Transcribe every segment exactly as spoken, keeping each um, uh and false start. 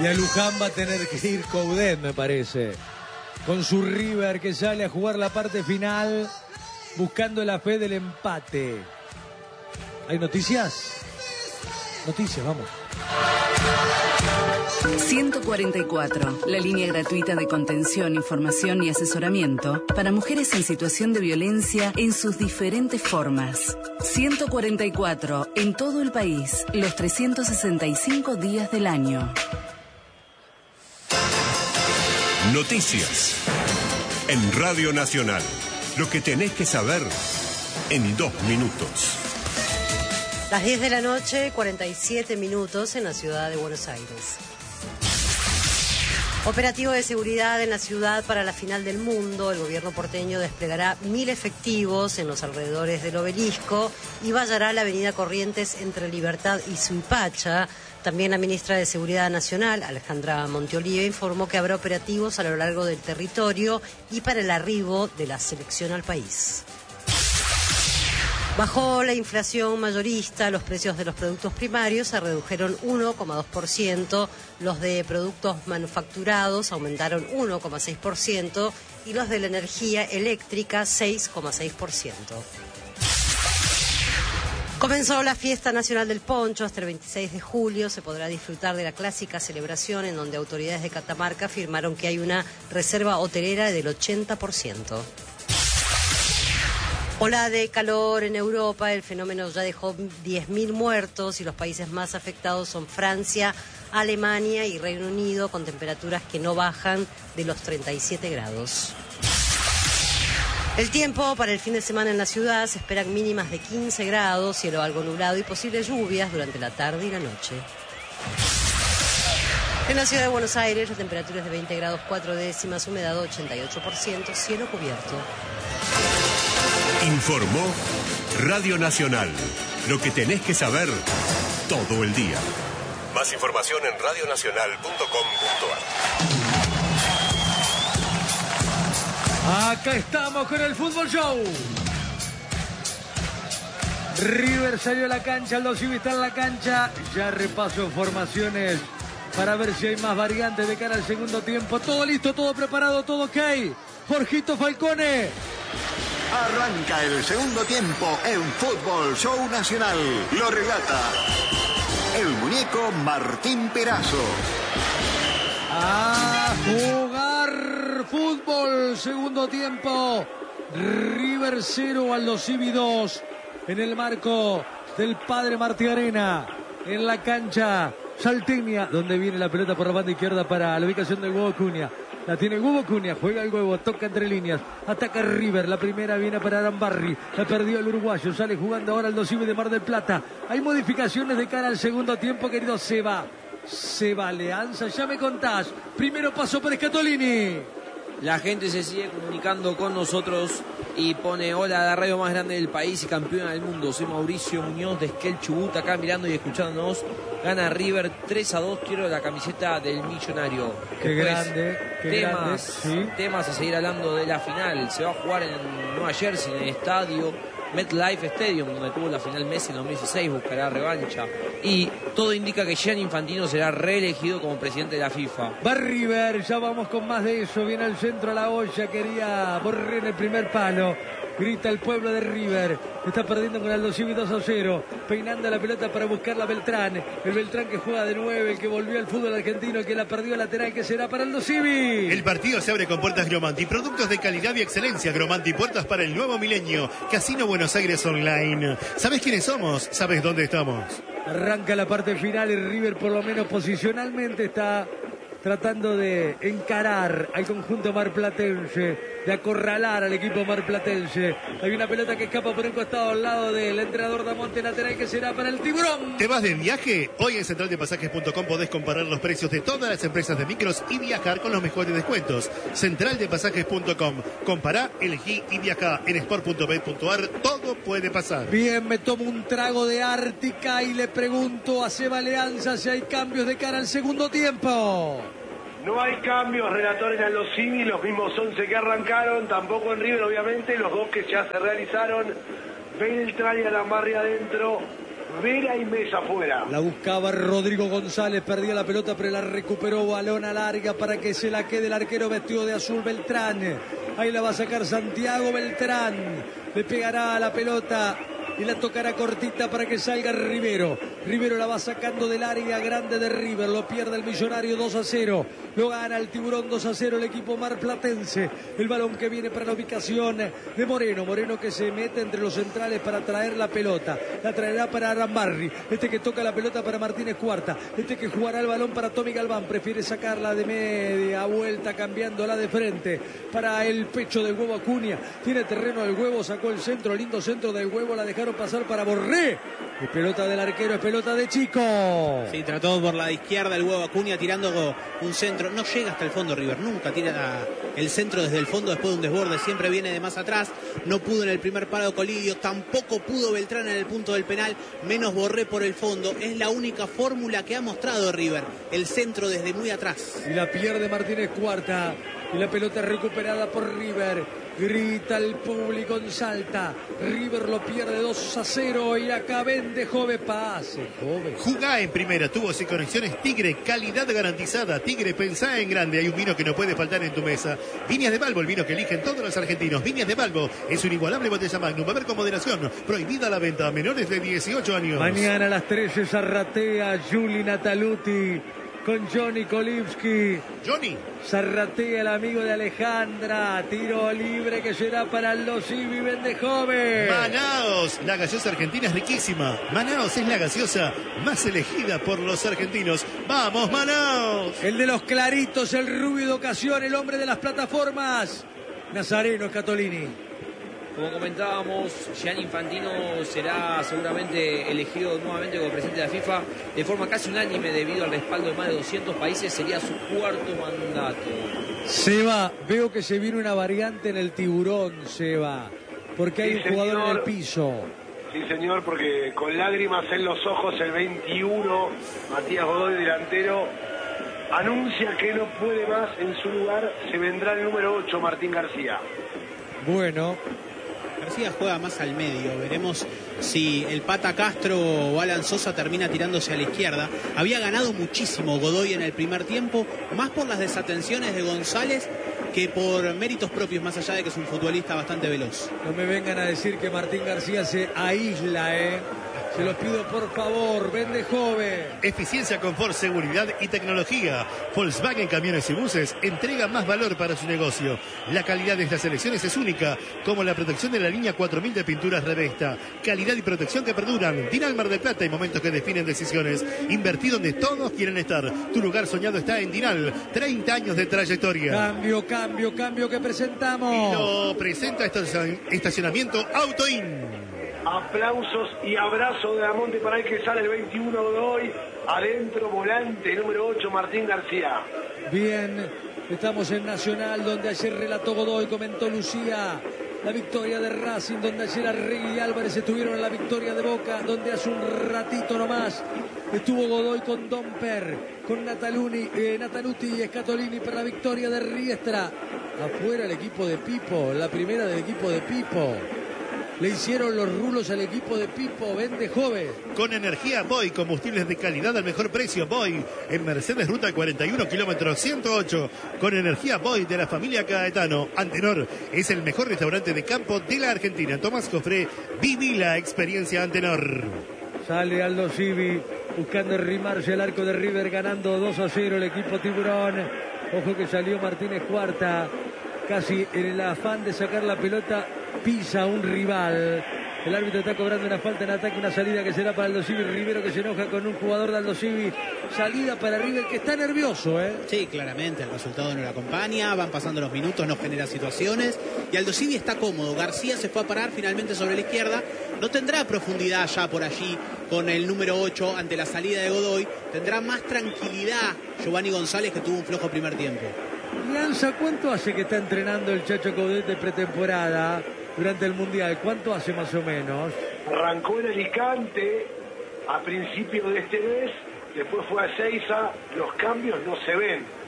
Y a Luján va a tener que ir Coudet, me parece. Con su River que sale a jugar la parte final, buscando la fe del empate. ¿Hay noticias? Noticias, vamos. ciento cuarenta y cuatro, la línea gratuita de contención, información y asesoramiento para mujeres en situación de violencia en sus diferentes formas. ciento cuarenta y cuatro, en todo el país, los trescientos sesenta y cinco días del año. Noticias. En Radio Nacional. Lo que tenés que saber en dos minutos. Las diez de la noche, cuarenta y siete minutos en la ciudad de Buenos Aires. Operativo de seguridad en la ciudad para la final del mundo. El gobierno porteño desplegará mil efectivos en los alrededores del obelisco y vallará la avenida Corrientes entre Libertad y Suipacha. También la ministra de Seguridad Nacional, Alejandra Monteolive, informó que habrá operativos a lo largo del territorio y para el arribo de la selección al país. Bajó la inflación mayorista, los precios de los productos primarios se redujeron uno coma dos por ciento, los de productos manufacturados aumentaron uno coma seis por ciento y los de la energía eléctrica seis coma seis por ciento. Comenzó la Fiesta Nacional del Poncho. Hasta el veintiséis de julio se podrá disfrutar de la clásica celebración en donde autoridades de Catamarca afirmaron que hay una reserva hotelera del ochenta por ciento. Ola de calor en Europa, el fenómeno ya dejó diez mil muertos y los países más afectados son Francia, Alemania y Reino Unido, con temperaturas que no bajan de los treinta y siete grados. El tiempo para el fin de semana en la ciudad: se esperan mínimas de quince grados, cielo algo nublado y posibles lluvias durante la tarde y la noche. En la ciudad de Buenos Aires la temperatura es de veinte grados cuatro décimas, humedad ochenta y ocho por ciento, cielo cubierto. Informó Radio Nacional. Lo que tenés que saber todo el día. Más información en radionacional punto com punto ar. Acá estamos con el Fútbol Show. River salió a la cancha, Aldo Civi está en la cancha. Ya repaso formaciones para ver si hay más variantes de cara al segundo tiempo. Todo listo, todo preparado, todo ok. Jorgito Falcone. Arranca el segundo tiempo en Fútbol Show Nacional. Lo relata el muñeco Martín Perazo. A jugar fútbol, segundo tiempo. River cero, Aldo Civi dos. En el marco del padre Martí Arena. En la cancha salteña, donde viene la pelota por la banda izquierda para la ubicación del Huevo Cunha. La tiene el Huevo Cunha, juega el Huevo, toca entre líneas, ataca River, la primera viene para Arambarri, la perdió el uruguayo, sale jugando ahora Aldo Civi de Mar del Plata. Hay modificaciones de cara al segundo tiempo, querido Seba. Seba Leanza, ya me contás. Primero paso por Scatolini. La gente se sigue comunicando con nosotros y pone: hola, la radio más grande del país y campeona del mundo. Soy Mauricio Muñoz de Esquel Chubut, acá mirando y escuchándonos. Gana River tres a dos, quiero la camiseta del millonario. Qué Después, grande, qué temas, grande, ¿sí? Temas a seguir hablando de la final. Se va a jugar en Nueva Jersey, en el estadio MetLife Stadium, donde tuvo la final Messi en dos mil dieciséis, buscará revancha. Y todo indica que Gianni Infantino será reelegido como presidente de la FIFA. Va River, ya vamos con más de eso. Viene al centro a la olla, quería Borré en el primer palo. Grita el pueblo de River. Está perdiendo con Aldo Civi dos a cero. Peinando la pelota para buscar la Beltrán. El Beltrán que juega de nueve, el que volvió al fútbol argentino, el que la perdió lateral, que será para Aldo Civi. El partido se abre con Puertas Gromanti. Productos de calidad y excelencia. Gromanti, puertas para el nuevo milenio. Casino Buenos Aires Online. ¿Sabes quiénes somos? ¿Sabes dónde estamos? Arranca la parte final y River, por lo menos posicionalmente, está tratando de encarar al conjunto marplatense, de acorralar al equipo marplatense. Hay una pelota que escapa por un costado al lado del entrenador Damonte, lateral, que será para el Tiburón. ¿Te vas de viaje? Hoy en central de pasajes punto com podés comparar los precios de todas las empresas de micros y viajar con los mejores descuentos. central de pasajes punto com. Compará, elegí y viajá. En sport punto bet punto ar todo puede pasar. Bien, me tomo un trago de Ártica y le pregunto a Seba Leanza si hay cambios de cara al segundo tiempo. No hay cambios, relatores en los Civi, los mismos once que arrancaron, tampoco en River, obviamente, los dos que ya se realizaron. Beltrán y Arambarri adentro, Vera y Mesa afuera. La buscaba Rodrigo González, perdía la pelota, pero la recuperó. Balón a larga para que se la quede el arquero vestido de azul, Beltrán. Ahí la va a sacar Santiago Beltrán. Le pegará a la pelota y la tocará cortita para que salga Rivero. Rivero la va sacando del área grande de River. Lo pierde el Millonario dos a cero. Lo gana el Tiburón dos a cero el equipo marplatense. El balón que viene para la ubicación de Moreno. Moreno que se mete entre los centrales para traer la pelota. La traerá para Arambarri. Este que toca la pelota para Martínez Cuarta. Este que jugará el balón para Tommy Galván. Prefiere sacarla de media vuelta, cambiándola de frente para el pecho del Huevo Acuña. Tiene terreno el Huevo, sacó el centro, lindo centro del Huevo. La dejaron pasar para Borré. Y pelota del arquero, es pelota de Chico. Sí, trató por la izquierda el Huevo Acuña tirando un centro. No llega hasta el fondo River, nunca tira el centro desde el fondo después de un desborde. Siempre viene de más atrás. No pudo en el primer palo Colidio. Tampoco pudo Beltrán en el punto del penal. Menos Borré por el fondo. Es la única fórmula que ha mostrado River. El centro desde muy atrás. Y la pierde Martínez Cuarta. Y la pelota recuperada por River. Grita el público en Salta. River lo pierde dos a cero. Y acá vende Jove. Pase, Jove. Jugá en primera. Tubos y conexiones Tigre. Calidad garantizada. Tigre, pensá en grande. Hay un vino que no puede faltar en tu mesa. Viñas de Balbo, el vino que eligen todos los argentinos. Viñas de Balbo es un inigualable botella Magnum. Beber con moderación. Prohibida la venta a menores de dieciocho años. Mañana a las trece Zarratea, Juli Nataluti con Johnny Kolivsky. Johnny. Zarratea, el amigo de Alejandra. Tiro libre que será para Aldo Civi, vende Jove. Manaos, la gaseosa argentina es riquísima. Manaos es la gaseosa más elegida por los argentinos. ¡Vamos, Manaos! El de los claritos, el rubio de ocasión, el hombre de las plataformas. Nazareno Scatolini. Como comentábamos, Gianni Infantino será seguramente elegido nuevamente como presidente de la FIFA de forma casi unánime debido al respaldo de más de doscientos países. Sería su cuarto mandato. Seba, veo que se viene una variante en el Tiburón, Seba, porque hay Sí, un jugador señor. en el piso. Sí, señor, porque con lágrimas en los ojos, el veintiuno, Matías Godoy, delantero, anuncia que no puede más. En su lugar se vendrá el número ocho, Martín García. Bueno, García juega más al medio. Veremos si el Pata Castro o Alan Sosa termina tirándose a la izquierda. Había ganado muchísimo Godoy en el primer tiempo, más por las desatenciones de González que por méritos propios, más allá de que es un futbolista bastante veloz. no me vengan a decir que Martín García se aísla, ¿eh? Se los pido por favor, vende Jove. Eficiencia, confort, seguridad y tecnología. Volkswagen Camiones y Buses entrega más valor para su negocio. La calidad de estas selecciones es única, como la protección de la línea cuatro mil de pinturas Revesta. Calidad y protección que perduran. Dinal Mar del Plata y momentos que definen decisiones. Invertí donde todos quieren estar. Tu lugar soñado está en Dinal. treinta años de trayectoria. Cambio, cambio, cambio que presentamos. Y lo presenta estacion- estacionamiento Autoin. Aplausos y abrazo de Damonte para el que sale el veintiuno Godoy. Adentro, volante número ocho, Martín García. Bien, estamos en Nacional, donde ayer relató Godoy, comentó Lucía. La victoria de Racing, donde ayer Arregui y Álvarez estuvieron en la victoria de Boca, donde hace un ratito nomás estuvo Godoy con Domper, con Nataluni, eh, Nataluti y Scatolini para la victoria de Riestra. Afuera el equipo de Pipo, la primera del equipo de Pipo. Le hicieron los rulos al equipo de Pipo, vende Jove. Con energía Boy, combustibles de calidad al mejor precio. Boy, en Mercedes Ruta cuarenta y uno, kilómetro ciento ocho. Con energía Boy de la familia Caetano. Antenor es el mejor restaurante de campo de la Argentina. Tomás Cofré, viví la experiencia Antenor. Sale Aldo Civi buscando arrimarse al arco de River, ganando dos a cero el equipo Tiburón. Ojo que salió Martínez Cuarta, casi en el afán de sacar la pelota, pisa un rival. El árbitro está cobrando una falta en ataque, una salida que será para Aldo Civi. Rivero que se enoja con un jugador de Aldo Civi. Salida para River que está nervioso, ¿eh? Sí, claramente, el resultado no lo acompaña, van pasando los minutos, no genera situaciones y Aldo Civi está cómodo. García se fue a parar finalmente sobre la izquierda, no tendrá profundidad ya por allí con el número ocho ante la salida de Godoy, tendrá más tranquilidad Giovanni González, que tuvo un flojo primer tiempo. Lanza, ¿cuánto hace que está entrenando el Chacho Coudet de pretemporada durante el Mundial? ¿Cuánto hace más o menos? Arrancó en Alicante a principios de este mes, después fue a Seiza. Los cambios no se ven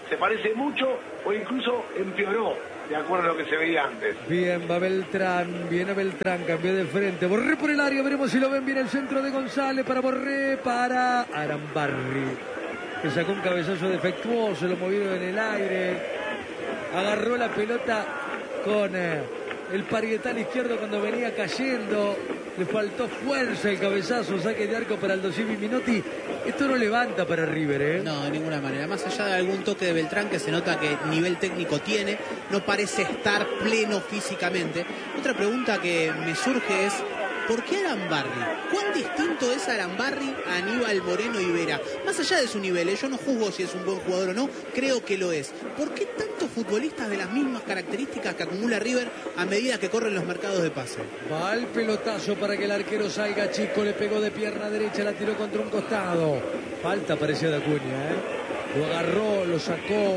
se parece mucho o incluso empeoró de acuerdo a lo que se veía antes. Bien, va Beltrán, viene Beltrán, cambió de frente. Borré por el área, veremos si lo ven bien el centro de González para Borré, para Arambarri, que sacó un cabezazo defectuoso, lo movieron en el aire, agarró la pelota con eh, el parietal izquierdo cuando venía cayendo, le faltó fuerza el cabezazo, saque de arco para Aldo Civi Minotti. Esto no levanta para River, ¿eh? No, de ninguna manera. Más allá de algún toque de Beltrán que se nota que nivel técnico tiene, no parece estar pleno físicamente. Otra pregunta que me surge es, ¿por qué Arambarri? ¿Cuán distinto es Arambarri a Aníbal Moreno Ibera? Más allá de su nivel, ¿eh? Yo no juzgo si es un buen jugador o no, creo que lo es. ¿Por qué tantos futbolistas de las mismas características que acumula River a medida que corren los mercados de pase? Va el pelotazo para que el arquero salga, Chico, le pegó de pierna derecha, la tiró contra un costado. Falta parecía de Acuña, ¿eh? Lo agarró, lo sacó,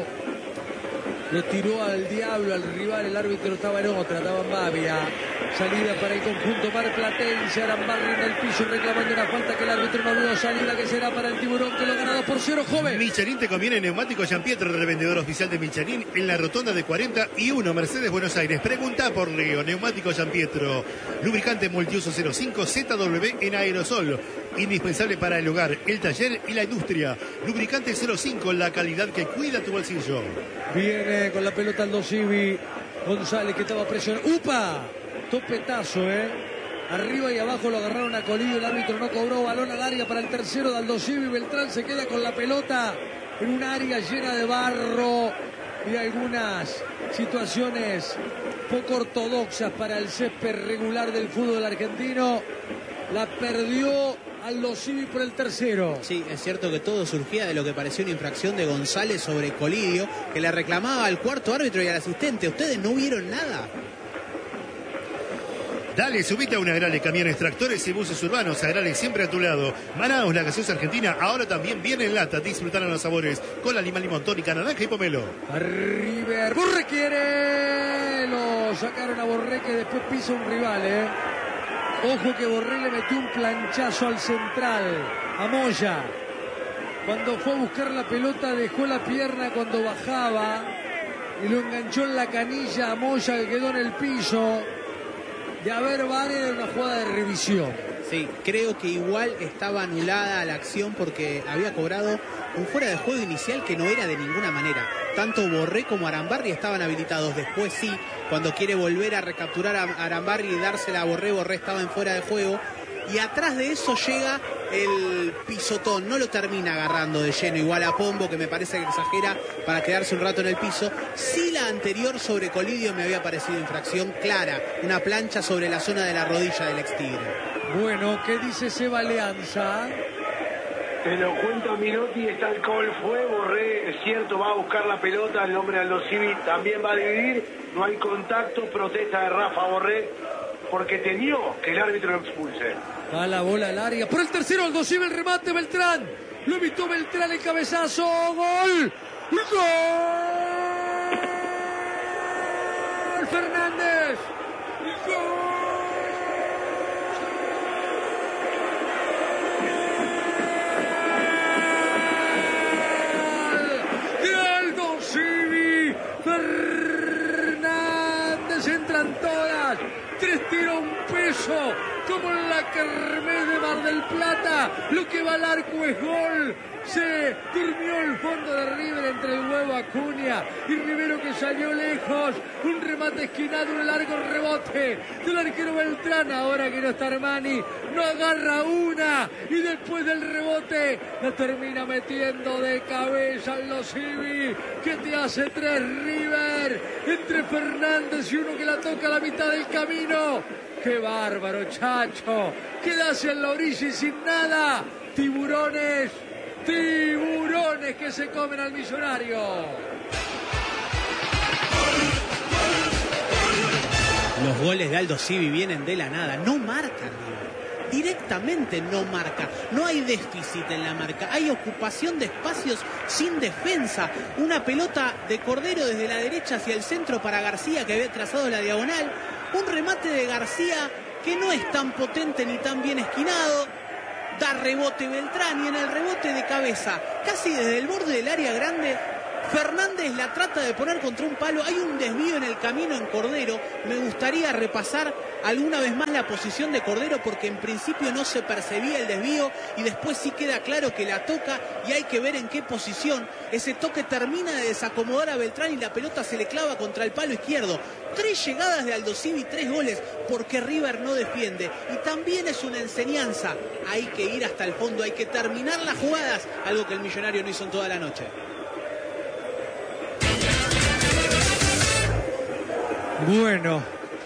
lo tiró al diablo, al rival, el árbitro estaba en otra, estaba en Bavia. Salida para el conjunto marplatense, Arambarri en el piso reclamando una falta que el árbitro no vio. Salida que será para el Tiburón, que lo gana dos por cero, joven. Michelin te conviene neumático Gianpietro, revendedor oficial de Michelin en la rotonda de cuarenta y uno Mercedes Buenos Aires. Pregunta por Leo, neumático Gianpietro. Lubricante multiuso cero cinco Z W en aerosol. Indispensable para el hogar, el taller y la industria. Lubricante cero cinco, la calidad que cuida tu bolsillo. Viene con la pelota Aldo Civi. González que estaba presionado. ¡Upa! Topetazo, ¿eh? Arriba y abajo lo agarraron a Colillo, el árbitro no cobró, balón al área para el tercero de Aldo Civi. Beltrán se queda con la pelota en un área llena de barro y algunas situaciones poco ortodoxas para el césped regular del fútbol argentino. La perdió Aldo Civi por el tercero. Sí, es cierto que todo surgía de lo que pareció una infracción de González sobre Colidio, que le reclamaba al cuarto árbitro y al asistente. ¿Ustedes no vieron nada? Dale, subite a una Agrale, camiones, tractores y buses urbanos. Agrale siempre a tu lado. Manaus, la gaseosa argentina, ahora también viene en lata. Disfrutarán los sabores con la lima, limón, tónica, naranja y pomelo. A River, Borré quiere. Lo sacaron a Borré, que después pisa un rival, ¿eh? Ojo que Borré le metió un planchazo al central, a Moya. Cuando fue a buscar la pelota dejó la pierna cuando bajaba y lo enganchó en la canilla a Moya, que quedó en el piso. De haber vale una jugada de revisión. Sí, creo que igual estaba anulada la acción porque había cobrado un fuera de juego inicial que no era de ninguna manera. Tanto Borré como Arambarri estaban habilitados. Después sí, cuando quiere volver a recapturar a Arambarri y dársela a Borré, Borré estaba en fuera de juego. Y atrás de eso llega el pisotón, no lo termina agarrando de lleno, igual a Pombo, que me parece que exagera para quedarse un rato en el piso. Sí, la anterior sobre Colidio me había parecido infracción clara, una plancha sobre la zona de la rodilla del ex Tigre. Bueno, ¿qué dice Seba Leanza? Te lo cuenta Minotti, está el gol, fue Borré, es cierto, va a buscar la pelota, el hombre de Aldo Civi también va a dividir, no hay contacto, protesta de Rafa Borré, porque temió que el árbitro lo expulse. Va la bola al área. Por el tercero, Aldo Civi, el remate, Beltrán. Lo evitó Beltrán, el cabezazo. ¡Gol! ¡Gol! Fernández. ¡Gol! De Aldo Civi. Fernández, entran todas. Tres tiros, un peso, como en la kermés de Mar del Plata. Lo que va al arco es gol. Se durmió el fondo de River entre el huevo Acuña y Rivero, que salió lejos. Un remate esquinado, un largo rebote del arquero Beltrán. Ahora que no está Armani, no agarra una y después del rebote la termina metiendo de cabeza Aldo Civi, que te hace tres River entre Fernández y uno que la toca a la mitad del camino. ¡Qué bárbaro, Chacho! Quedarse en la orilla y sin nada. Tiburones, tiburones que se comen al Millonario. Los goles de Aldo Civi vienen de la nada, no marca River. Directamente no marca, no hay déficit en la marca, hay ocupación de espacios sin defensa, una pelota de Cordero desde la derecha hacia el centro para García, que había trazado la diagonal, un remate de García que no es tan potente ni tan bien esquinado, da rebote Beltrán y en el rebote de cabeza, casi desde el borde del área grande, Fernández la trata de poner contra un palo. Hay un desvío en el camino en Cordero. Me gustaría repasar alguna vez más la posición de Cordero, porque en principio no se percibía el desvío y después sí queda claro que la toca y hay que ver en qué posición. Ese toque termina de desacomodar a Beltrán y la pelota se le clava contra el palo izquierdo. Tres llegadas de Aldosivi, tres goles, porque River no defiende. Y también es una enseñanza. Hay que ir hasta el fondo, hay que terminar las jugadas, algo que el Millonario no hizo en toda la noche. Bueno,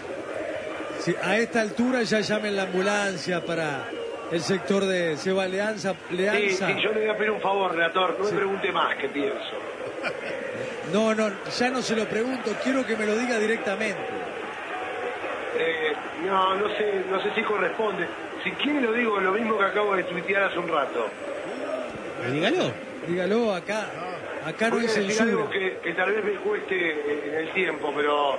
si a esta altura ya llamen la ambulancia para el sector de Seba Leanza. Leanza. Sí, sí, yo le voy a pedir un favor, relator, no sí. me pregunte más qué pienso. No, no, ya no se lo pregunto, quiero que me lo diga directamente. Eh, no, no sé, no sé si corresponde. Si quiere lo digo, lo mismo que acabo de tuitear hace un rato. Dígalo. Dígalo acá. Acá no hay censura. Algo que, que tal vez me cueste en el tiempo, pero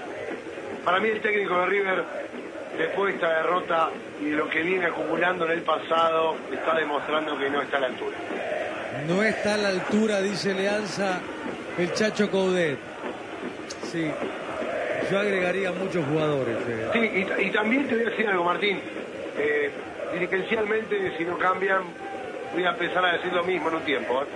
para mí el técnico de River, después de esta derrota y de lo que viene acumulando en el pasado, está demostrando que no está a la altura. No está a la altura, dice Leanza, el Chacho Coudet. Sí, yo agregaría muchos jugadores. Eh. Sí, y, y también te voy a decir algo, Martín. Eh, dirigencialmente, si no cambian, voy a empezar a decir lo mismo en un tiempo. ¿eh?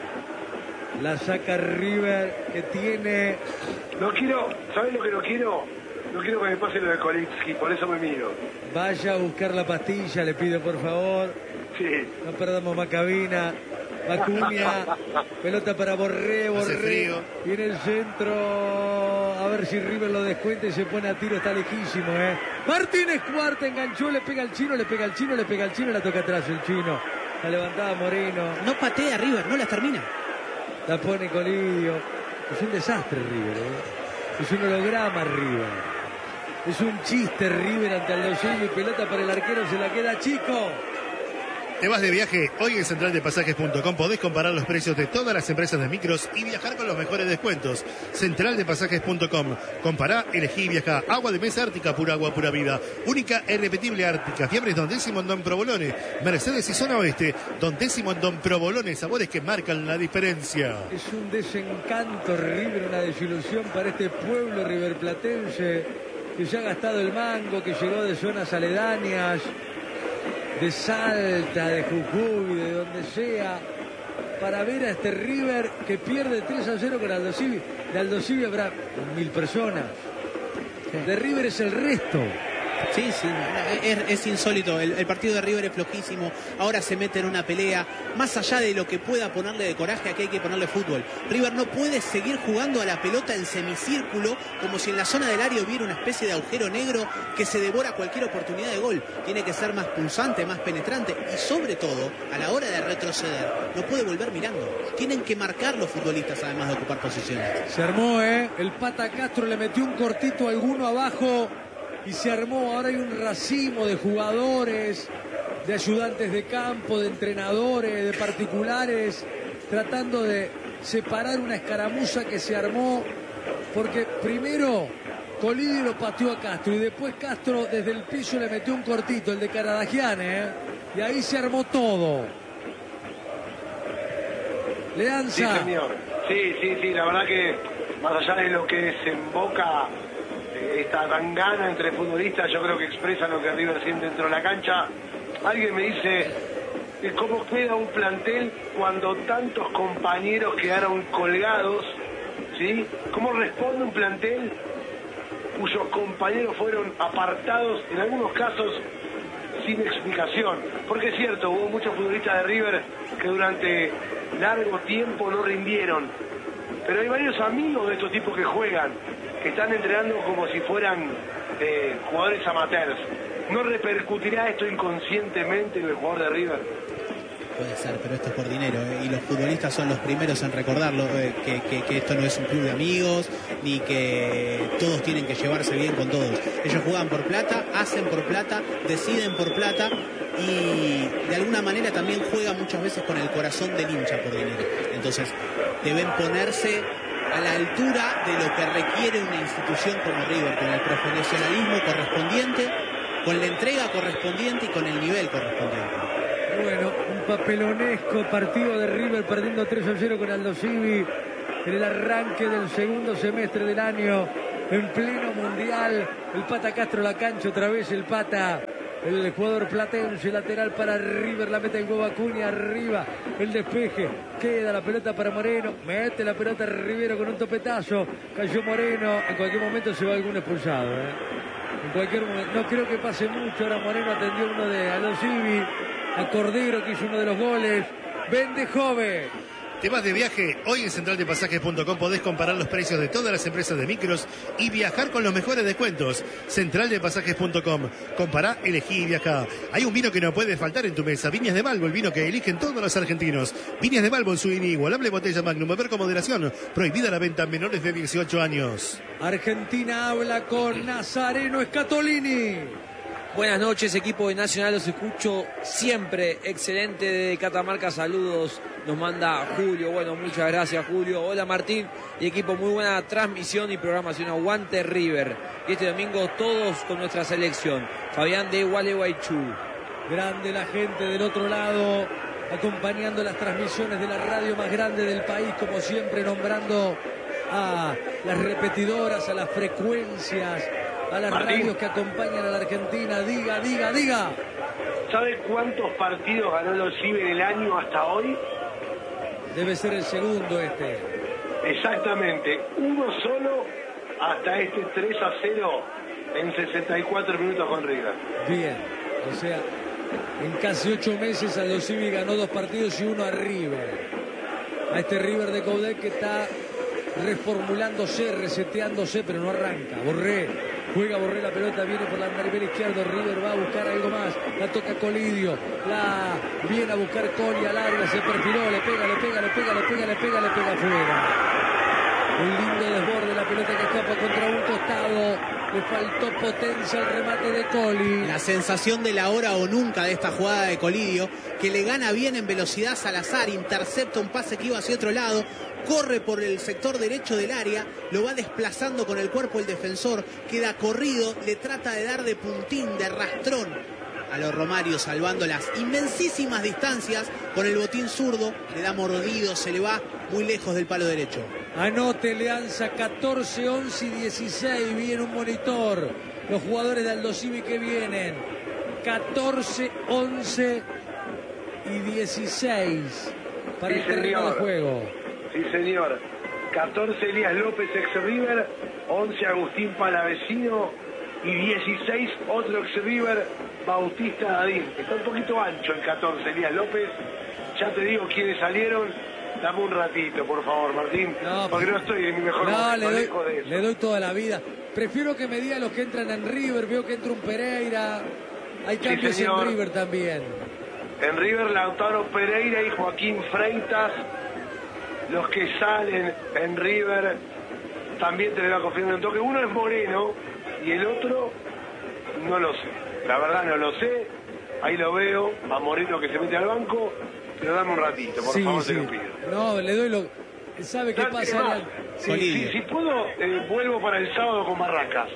La saca River, que tiene... No quiero, ¿sabes lo que no quiero? No quiero que me pase lo de Kolitsky, por eso me miro. Vaya a buscar la pastilla, le pido por favor. Sí. No perdamos más cabina. Acuña, pelota para Borré, Borré. Viene el centro. A ver si River lo descuenta y se pone a tiro, está lejísimo, ¿eh? Martínez Cuarta enganchó, le pega al chino, le pega al chino, le pega al chino, la toca atrás el chino. La levantaba Moreno. No patea River, no la termina. La pone Colidio. Es un desastre River, ¿eh? Es un holograma River. Es un chiste River ante Aldosivi. Pelota para el arquero, se la queda chico. ¿Te vas de viaje? Hoy en central de pasajes punto com podés comparar los precios de todas las empresas de micros y viajar con los mejores descuentos. central de pasajes punto com. Compará, elegí y viajá. Agua de mesa Ártica, pura agua, pura vida. Única e irrepetible Ártica. Fiambres Don Décimo en Don Provolone. Mercedes y Zona Oeste. Don Décimo en Don Provolone. Sabores que marcan la diferencia. Es un desencanto River, una desilusión para este pueblo riverplatense que ya ha gastado el mango, que llegó de zonas aledañas, de Salta, de Jujuy, de donde sea, para ver a este River que pierde tres a cero con Aldosivi. De Aldosivi habrá mil personas. De River es el resto. Sí, sí, es, es insólito. El, el partido de River es flojísimo. Ahora se mete en una pelea. Más allá de lo que pueda ponerle de coraje, aquí hay que ponerle fútbol. River no puede seguir jugando a la pelota en semicírculo, como si en la zona del área hubiera una especie de agujero negro que se devora cualquier oportunidad de gol. Tiene que ser más pulsante, más penetrante y sobre todo, a la hora de retroceder, no puede volver mirando. Tienen que marcar los futbolistas, además de ocupar posiciones. Se armó, ¿eh? El Pata Castro le metió un cortito a alguno abajo y se armó. Ahora hay un racimo de jugadores, de ayudantes de campo, de entrenadores, de particulares, tratando de separar una escaramuza que se armó, porque primero Colidio lo pateó a Castro y después Castro desde el piso le metió un cortito, el de Caradagiane, ¿eh? Y ahí se armó todo. Leanza. Sí, señor. Sí, sí, sí, la verdad que más allá de lo que desemboca esta tangana entre futbolistas, yo creo que expresan lo que River siente dentro de la cancha. Alguien me dice, ¿cómo queda un plantel cuando tantos compañeros quedaron colgados? ¿Sí? ¿Cómo responde un plantel cuyos compañeros fueron apartados, en algunos casos sin explicación? Porque es cierto, hubo muchos futbolistas de River que durante largo tiempo no rindieron, pero hay varios amigos de estos tipos que juegan, que están entrenando como si fueran eh, jugadores amateurs. ¿No repercutirá esto inconscientemente en el jugador de River? Puede ser, pero esto es por dinero, ¿eh? Y los futbolistas son los primeros en recordarlo, eh, que, que, que esto no es un club de amigos, ni que todos tienen que llevarse bien con todos. Ellos juegan por plata, hacen por plata, deciden por plata y de alguna manera también juegan muchas veces con el corazón del hincha por dinero. Entonces deben ponerse a la altura de lo que requiere una institución como River, con el profesionalismo correspondiente, con la entrega correspondiente y con el nivel correspondiente. Bueno, un papelonesco partido de River perdiendo tres a cero con Aldosivi. en el arranque del segundo semestre del año, en pleno mundial. El Pata Castro la cancha otra vez, el Pata, el jugador platense, lateral para River, la mete el huevo Acuña, arriba, el despeje, queda la pelota para Moreno, mete la pelota Rivero con un topetazo, cayó Moreno, en cualquier momento se va algún expulsado, ¿eh? En cualquier momento, no creo que pase mucho. Ahora Moreno atendió uno de Alocivi, a Cordero, que hizo uno de los goles. Vende Jove. ¿Te vas de viaje? Hoy en central de pasajes punto com podés comparar los precios de todas las empresas de micros y viajar con los mejores descuentos. central de pasajes punto com. Compará, elegí y viajá. Hay un vino que no puede faltar en tu mesa. Viñas de Balbo, el vino que eligen todos los argentinos. Viñas de Balbo en su inigualable botella Magnum. Beber con moderación. Prohibida la venta a menores de dieciocho años. Argentina habla con Nazareno Scatolini. Buenas noches, equipo de Nacional, los escucho siempre. Excelente de Catamarca, saludos. Nos manda Julio, bueno, muchas gracias Julio. Hola Martín y equipo, muy buena transmisión y programación. Aguante River. Y este domingo todos con nuestra selección. Fabián de Gualeguaychú. Grande la gente del otro lado, acompañando las transmisiones de la radio más grande del país, como siempre nombrando a las repetidoras, a las frecuencias, a las Martín, radios que acompañan a la Argentina. Diga, diga, diga. ¿Sabe cuántos partidos ganó los Cibe en el año hasta hoy? Debe ser el segundo este. Exactamente, uno solo hasta este tres a cero en sesenta y cuatro minutos con River. Bien, o sea, en casi ocho meses Aldo Civi ganó dos partidos y uno a River. A este River de Coudet que está reformulándose, reseteándose, pero no arranca. Borré, juega Borré la pelota, viene por la nivel izquierdo, River va a buscar algo más, la toca Colidio, la viene a buscar Coli al área, se perfiló, le pega, le pega, le pega, le pega, le pega, le pega afuera. Un lindo desborde, la pelota que escapa contra un costado, le faltó potencia al remate de Coli. La sensación de la hora o nunca de esta jugada de Colidio, que le gana bien en velocidad Salazar, intercepta un pase que iba hacia otro lado, corre por el sector derecho del área, lo va desplazando con el cuerpo el defensor, queda corrido, le trata de dar de puntín, de rastrón a los Romario, salvando las inmensísimas distancias con el botín zurdo, le da mordido, se le va muy lejos del palo derecho. Anote Leanza catorce, once y dieciséis, vi en un monitor los jugadores de Aldo Civi que vienen, catorce, once y dieciséis para Sí, el terreno de señor. juego. Sí, señor. catorce Elías López, ex River, once Agustín Palavecino y dieciséis otro ex River, Bautista Dadín. Está un poquito ancho el catorce Elías López. Ya te digo quiénes salieron. Dame un ratito, por favor, Martín, No, porque no estoy en mi mejor No, momento, le doy, lejos de eso. le doy toda la vida. Prefiero que me diga los que entran en River. Veo que entra un Pereira. Hay Sí, cambios señor. en River también. En River, Lautaro Pereira y Joaquín Freitas. Los que salen en River, también te le va a confirmar un toque. Uno es Moreno y el otro no lo sé. La verdad no lo sé. Ahí lo veo, a Moreno que se mete al banco. Pero dame un ratito, por Sí, favor, sí. te lo pido. No, le doy lo... ¿Sabe qué Dale, pasa? más. Lean- Si, si, si puedo, eh, vuelvo para el sábado con Barracas.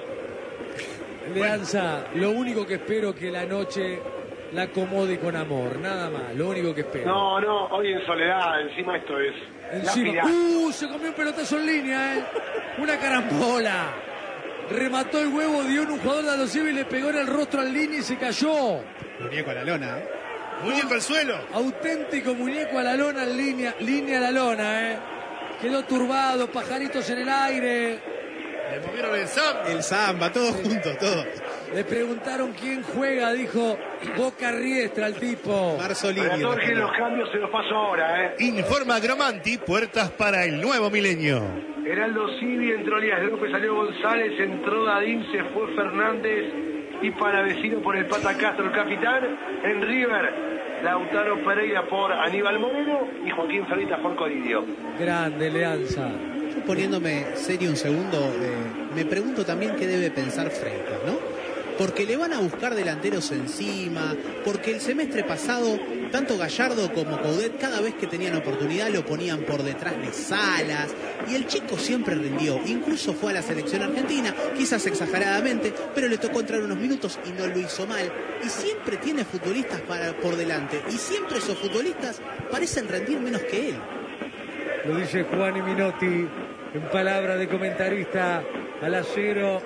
Leanza, lo único que espero que la noche la acomode con amor. Nada más, lo único que espero. No, no, hoy en soledad, encima esto es la Encima, final. ¡uh! Se comió un pelotazo en línea, ¿eh? Una carambola. Remató el huevo, dio en un jugador de Aldo Civi y le pegó en el rostro al línea y se cayó. Muñeco a la lona, ¿eh? Muñeco al suelo. Auténtico muñeco a la lona, en línea, línea a la lona, ¿eh? Quedó turbado, pajaritos en el aire. Le movieron el samba. El samba, todo junto, todo. Le preguntaron quién juega, dijo Boca Riestra al tipo. Marzolini. Retorque los cambios, se los paso ahora, ¿eh? Informa Agromanti, puertas para el nuevo milenio. Heraldo Civi, entró Elías López, salió González, entró Dadín, se fue Fernández y Palavecino por el Pata Castro, el capitán. En River, Lautaro Pereira por Aníbal Moreno y Joaquín Freitas por Colidio. Grande, Leanza. Yo poniéndome serio un segundo, eh, me pregunto también qué debe pensar Freitas, ¿no? Porque le van a buscar delanteros encima, porque el semestre pasado, tanto Gallardo como Coudet, cada vez que tenían oportunidad lo ponían por detrás de Salas, y el chico siempre rindió, incluso fue a la selección argentina, quizás exageradamente, pero le tocó entrar unos minutos y no lo hizo mal, y siempre tiene futbolistas para, por delante, y siempre esos futbolistas parecen rendir menos que él. Lo dice Juan y Minotti en palabra de comentarista. Al acero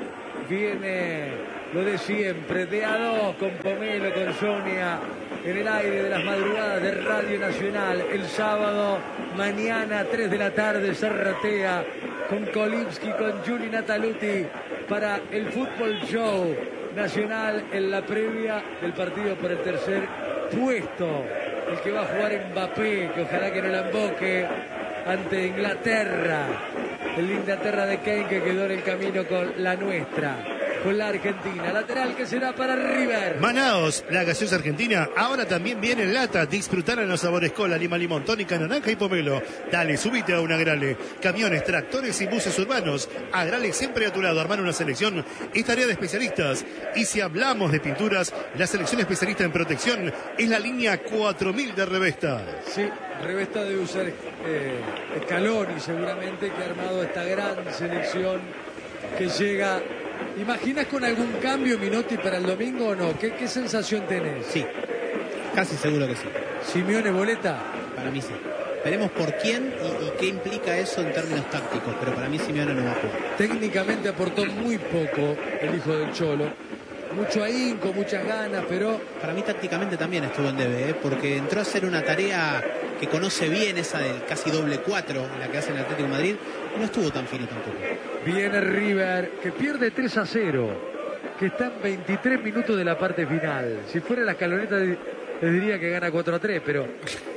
viene lo de siempre, de a dos con Pomelo, con Sonia, en el aire de las madrugadas de Radio Nacional. El sábado, mañana, tres de la tarde, Zarratea con Kolibski, con Juli Nataluti para el Fútbol Show Nacional en la previa del partido por el tercer puesto. El que va a jugar Mbappé, que ojalá que no la emboque, ante Inglaterra. El Inglaterra de Kane que quedó en el camino con la nuestra, con la Argentina. Lateral que será para River. Manaos, la gaseosa argentina, ahora también viene en lata. Disfrutar en los sabores cola, lima, limón, tónica, naranja y pomelo. Dale, subite a un Agrale. Camiones, tractores y buses urbanos. Agrale siempre a tu lado. Armar una selección es tarea de especialistas. Y si hablamos de pinturas, la selección especialista en protección es la línea cuatro mil de Revesta. Sí, Revesta debe usar eh, Scaloni seguramente, que ha armado esta gran selección que llega. ¿Imaginas con algún cambio, Minotti, para el domingo o no? ¿Qué, qué sensación tenés? Sí, casi seguro que sí. ¿Simeone boleta? Para mí sí. Veremos por quién y, y qué implica eso en términos tácticos, pero para mí Simeone no va a jugar. Técnicamente aportó muy poco el hijo del Cholo. Mucho ahínco, muchas ganas, pero... Para mí tácticamente también estuvo en debe, ¿eh? Porque entró a hacer una tarea que conoce bien, esa del casi doble cuatro, la que hace el Atlético de Madrid, y no estuvo tan fino tampoco. Viene River, que pierde tres a cero, que está en veintitrés minutos de la parte final. Si fuera la escaloneta les diría que gana cuatro a tres, pero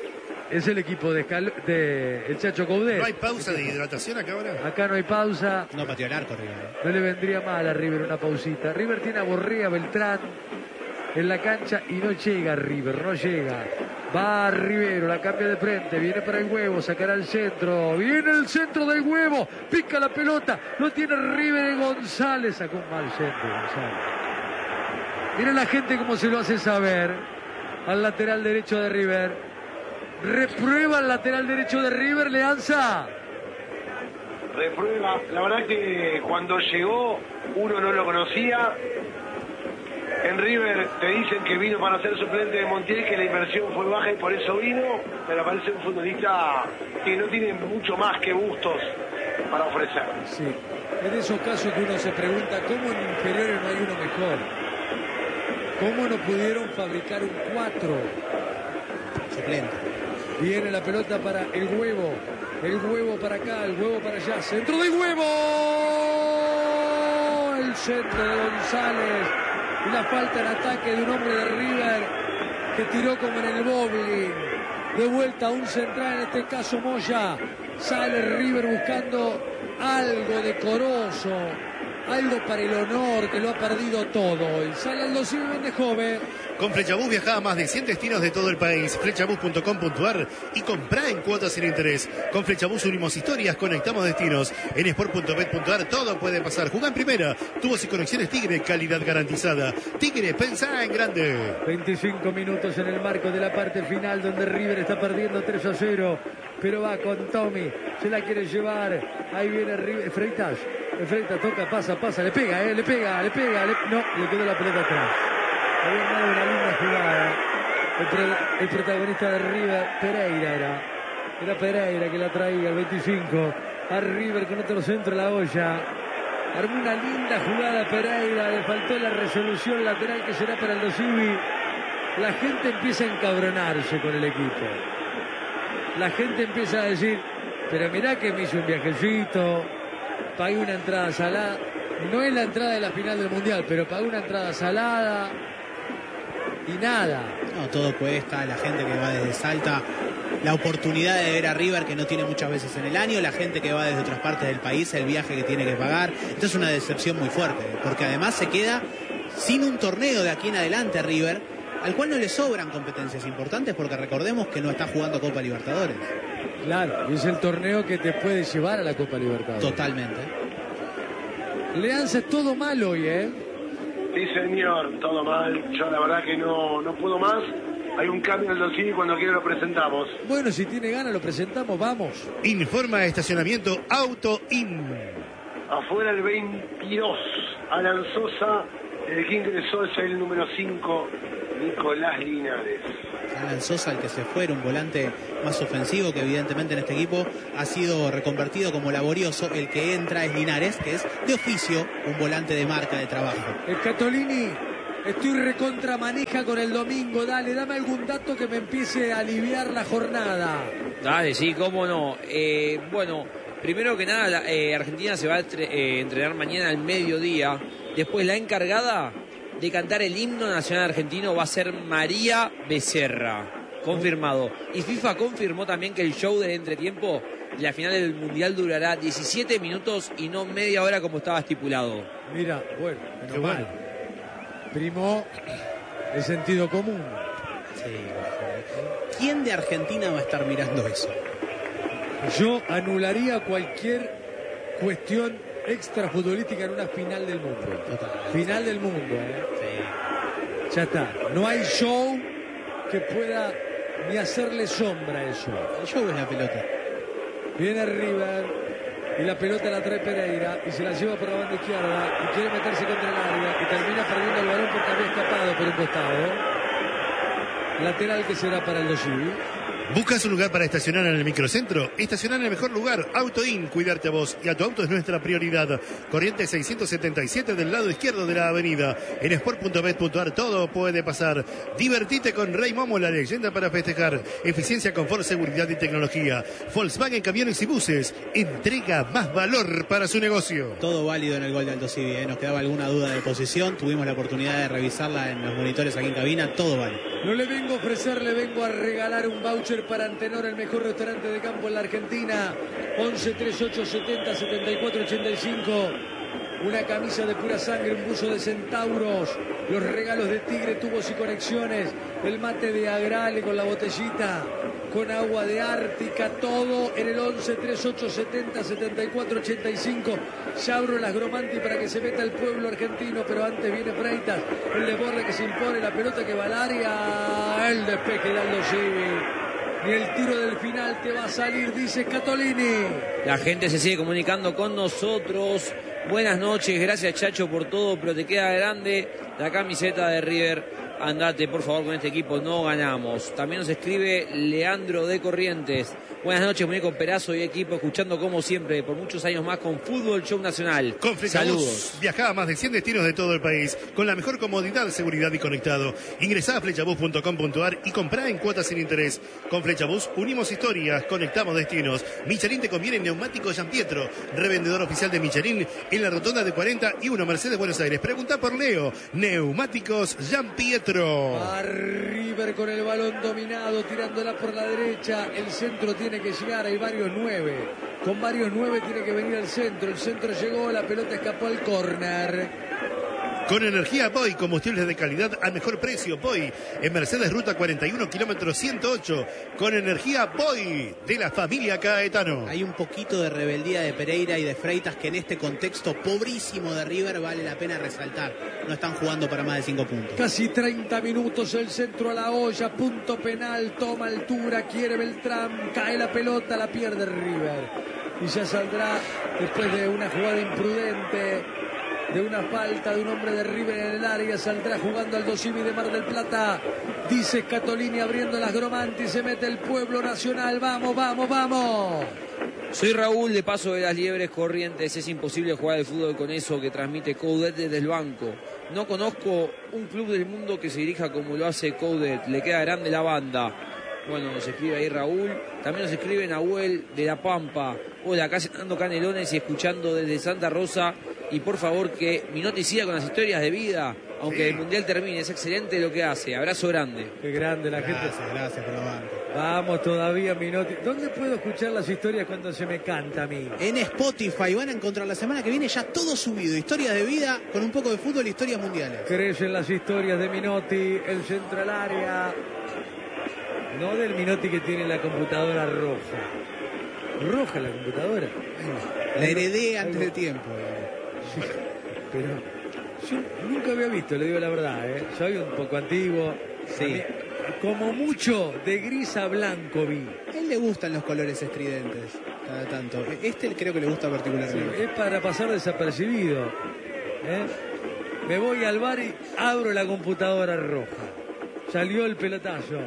es el equipo de, Escal... de el Chacho Coudet. ¿No hay pausa de hidratación acá ahora? Acá no hay pausa. No pateó el arco River. No le vendría mal a River una pausita. River tiene a Borrea, Beltrán en la cancha y no llega River, no llega. Va Rivero, la cambia de frente, viene para el Huevo, sacará el centro, viene el centro del Huevo, pica la pelota, lo tiene River y González, sacó un mal centro González. Miren la gente cómo se lo hace saber al lateral derecho de River. Reprueba el lateral derecho de River, Leanza. Reprueba, la verdad que cuando llegó uno no lo conocía. En River te dicen que vino para ser suplente de Montiel, que la inversión fue baja y por eso vino, pero parece un futbolista que no tiene mucho más que gustos para ofrecer. Sí, es de esos casos que uno se pregunta cómo en inferiores no hay uno mejor. ¿Cómo no pudieron fabricar un cuatro? Suplente. Viene la pelota para el Huevo, el Huevo para acá, el Huevo para allá, centro del Huevo, el centro de González. Y la falta en ataque de un hombre de River que tiró como en el bowling. De vuelta a un central, en este caso Moya. Sale River buscando algo decoroso, algo para el honor, que lo ha perdido todo. Y sale Aldo Silva de joven. Con Flechabús viaja a más de cien destinos de todo el país. Flechabús punto com punto ar y comprá en cuotas sin interés. Con Flechabús unimos historias, conectamos destinos. En sport punto bet punto ar todo puede pasar. Jugá en primera. Tubos y conexiones Tigre, calidad garantizada. Tigre, pensá en grande. veinticinco minutos en el marco de la parte final, donde River está perdiendo tres a cero. Pero va con Tommy. Se la quiere llevar. Ahí viene River. Freitas. Freitas toca, pasa, pasa. Le pega, eh, le pega, le pega. Le... No, le quedó la pelota atrás. Había dado una linda jugada. El, pro, el protagonista de River, Pereira era. Era Pereira que la traía, el veinticinco. A River con otro centro, la olla. Armó una linda jugada Pereira. Le faltó la resolución lateral que será para el Dosivi. La gente empieza a encabronarse con el equipo. La gente empieza a decir, pero mirá que me hizo un viajecito. Pagué una entrada salada. No es la entrada de la final del Mundial, pero pagué una entrada salada. Y nada. No, todo cuesta, la gente que va desde Salta, la oportunidad de ver a River que no tiene muchas veces en el año, la gente que va desde otras partes del país, el viaje que tiene que pagar. Esto es una decepción muy fuerte, porque además se queda sin un torneo de aquí en adelante River, al cual no le sobran competencias importantes, porque recordemos que no está jugando Copa Libertadores. Claro, y es el torneo que te puede llevar a la Copa Libertadores. Totalmente. Leanza, es todo mal hoy, ¿eh? Sí, señor, todo mal. Yo la verdad que no, no puedo más. Hay un cambio en el dossier y cuando quiera lo presentamos. Bueno, si tiene ganas lo presentamos, vamos. Informa estacionamiento Auto In. Afuera el veintidós, Alan Sosa. El que ingresó es el número cinco, Nicolás Linares. Alan Sosa, el que se fue, era un volante más ofensivo, que evidentemente en este equipo ha sido reconvertido como laborioso. El que entra es Linares, que es de oficio un volante de marca, de trabajo. El Catolini, estoy recontra maneja con el domingo. Dale, dame algún dato que me empiece a aliviar la jornada. Dale, sí, cómo no. Eh, bueno, primero que nada, la, eh, Argentina se va a entre, eh, entrenar mañana al mediodía. Después la encargada de cantar el himno nacional argentino va a ser María Becerra. Confirmado. Y FIFA confirmó también que el show del entretiempo, la final del Mundial, durará diecisiete minutos y no media hora como estaba estipulado. Mira, bueno, menos mal. Primo, el sentido común. Sí. ¿Quién de Argentina va a estar mirando eso? Yo anularía cualquier cuestión extrafutbolística en una final del mundo. Total. Final del mundo, ¿eh? Sí. Ya está. No hay show que pueda ni hacerle sombra a eso. El show es la pelota. Viene River y la pelota la trae Pereira y se la lleva por la banda izquierda y quiere meterse contra el área y termina perdiendo el balón porque había escapado por un costado. Lateral que será para el Dosivi. ¿Buscas un lugar para estacionar en el microcentro? Estacionar en el mejor lugar. AutoIn, cuidarte a vos y a tu auto es nuestra prioridad. Corrientes seiscientos setenta y siete del lado izquierdo de la avenida. En sport punto bet punto ar todo puede pasar. Divertite con Rey Momo, la leyenda para festejar. Eficiencia, confort, seguridad y tecnología. Volkswagen Camiones y Buses. Entrega más valor para su negocio. Todo válido en el gol de Aldo Civi, ¿eh? Nos quedaba alguna duda de posición. Tuvimos la oportunidad de revisarla en los monitores aquí en cabina. Todo vale. No le vengo a ofrecer, le vengo a regalar un voucher para Antenor, el mejor restaurante de campo en la Argentina. once treinta y ocho setenta setenta y cuatro ochenta y cinco. Una camisa de pura sangre, un buzo de centauros, los regalos de Tigre, tubos y conexiones, el mate de Agrale con la botellita, con agua de Ártica, todo en el once treinta y ocho setenta setenta y cuatro ochenta y cinco. Ya abro las Gromanti para que se meta el pueblo argentino, pero antes viene Freitas, el desborde que se impone, la pelota que va al área, el despeje de Aldo Civi. Ni el tiro del final te va a salir, dice Catolini. La gente se sigue comunicando con nosotros. Buenas noches, gracias Chacho por todo, pero te queda grande la camiseta de River. Andate, por favor, con este equipo, no ganamos. También nos escribe Leandro de Corrientes. Buenas noches, muñeco Perazo y equipo, escuchando como siempre, por muchos años más con Fútbol Show Nacional. Con Flechabús, viajá a más de cien destinos de todo el país, con la mejor comodidad, seguridad y conectado. Ingresá a flechabús punto com punto ar y comprá en cuotas sin interés. Con Flechabús unimos historias, conectamos destinos. Michelin te conviene en neumáticos San Pietro, revendedor oficial de Michelin en la rotonda de cuarenta y uno Mercedes Buenos Aires. Preguntá por Leo, Neumáticos San Pietro. A River con el balón dominado, tirándola por la derecha. El centro tiene que llegar, hay varios nueve. Con varios nueve tiene que venir al centro. El centro llegó, la pelota escapó al córner. Con energía Boy, combustibles de calidad al mejor precio. Boy, en Mercedes Ruta cuarenta y uno, kilómetro ciento ocho. Con energía Boy, de la familia Caetano. Hay un poquito de rebeldía de Pereira y de Freitas que en este contexto pobrísimo de River vale la pena resaltar. No están jugando para más de cinco puntos. Casi treinta minutos, el centro a la olla, punto penal, toma altura, quiere Beltrán, cae la pelota, la pierde River. Y ya saldrá después de una jugada imprudente, de una falta de un hombre de River en el área, saldrá jugando Aldo Civi de Mar del Plata. Dice Catolini abriendo las Gromanti, se mete el pueblo nacional, vamos, vamos, vamos. Soy Raúl de Paso de las Liebres Corrientes. Es imposible jugar al fútbol con eso que transmite Coudet desde el banco. No conozco un club del mundo que se dirija como lo hace Coudet. Le queda grande la banda. Bueno, nos escribe ahí Raúl. También nos escribe Nahuel de La Pampa. Hola, acá cenando canelones y escuchando desde Santa Rosa. Y por favor que Minotti siga con las historias de vida, aunque sí. El Mundial termine. Es excelente lo que hace. Abrazo grande. Qué grande la gracias, gente. Gracias por la banda. Vamos todavía, Minotti. ¿Dónde puedo escuchar las historias cuando se me canta a mí? En Spotify. Van a encontrar la semana que viene ya todo subido. Historias de vida con un poco de fútbol e historias mundiales. Crecen las historias de Minotti, el centro al área. No del Minotti que tiene la computadora roja. Roja la computadora. La heredé antes de tiempo. Sí, pero yo nunca había visto, le digo la verdad, ¿eh? Soy un poco antiguo. Sí. Mí, como mucho de gris a blanco vi. A él le gustan los colores estridentes, cada tanto. Este creo que le gusta particularmente. Sí, es para pasar desapercibido. ¿eh? Me voy al bar y abro la computadora roja. Salió el pelotazo.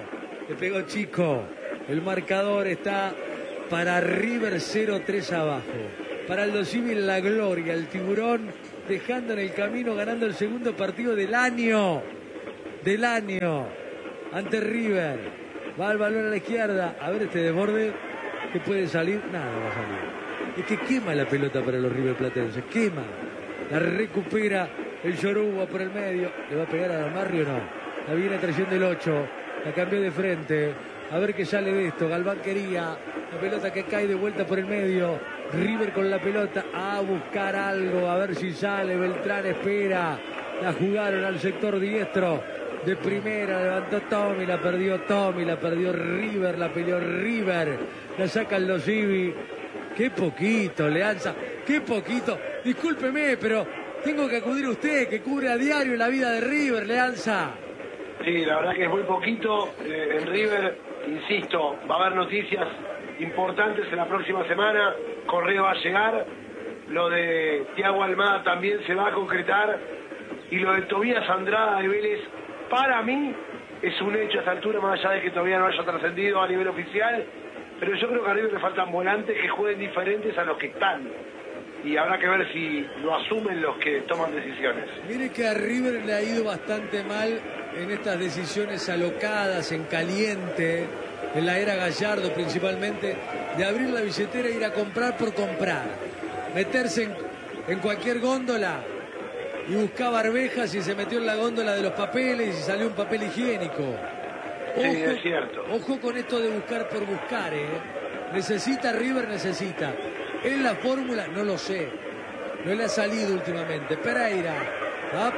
Le pegó Chico. El marcador está para River cero tres abajo. Para Aldo Civi la gloria. El Tiburón dejando en el camino, ganando el segundo partido del año. Del año. Ante River. Va el balón a la izquierda. A ver este desborde. ¿Qué puede salir? Nada va a salir. Es que quema la pelota para los River platenses. Quema. La recupera el Yoruba por el medio. ¿Le va a pegar a Marri o no? La viene trayendo el ocho. La cambió de frente. A ver qué sale de esto. Galván quería. La pelota que cae de vuelta por el medio. River con la pelota a buscar algo. A ver si sale. Beltrán espera. La jugaron al sector diestro. De primera levantó Tommy. La perdió Tommy. La perdió River. La peleó River. La saca el Dosivi. Qué poquito, Leanza. Qué poquito. Discúlpeme, pero tengo que acudir a usted, que cubre a diario la vida de River, Leanza. Sí, la verdad que es muy poquito. Eh, en River, insisto, va a haber noticias importantes en la próxima semana. Correa va a llegar. Lo de Thiago Almada también se va a concretar. Y lo de Tobías Andrada de Vélez, para mí, es un hecho a esta altura, más allá de que todavía no haya trascendido a nivel oficial. Pero yo creo que a River le faltan volantes que jueguen diferentes a los que están. Y habrá que ver si lo asumen los que toman decisiones. Mire que a River le ha ido bastante mal en estas decisiones alocadas, en caliente, en la era Gallardo principalmente, de abrir la billetera e ir a comprar por comprar. Meterse en, en cualquier góndola y buscar barbejas y se metió en la góndola de los papeles y salió un papel higiénico. Ojo, sí, es cierto. Ojo con esto de buscar por buscar, ¿eh? Necesita River, necesita. ¿Es la fórmula? No lo sé. No le ha salido últimamente. Pereira. Va